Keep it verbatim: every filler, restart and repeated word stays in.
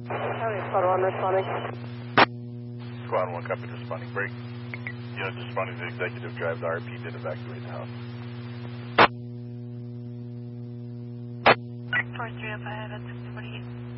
County Squad one responding. Squad one, copy, responding. Break. Unit responding to executive drive. The R P did evacuate the house. four three oh five, that's what do you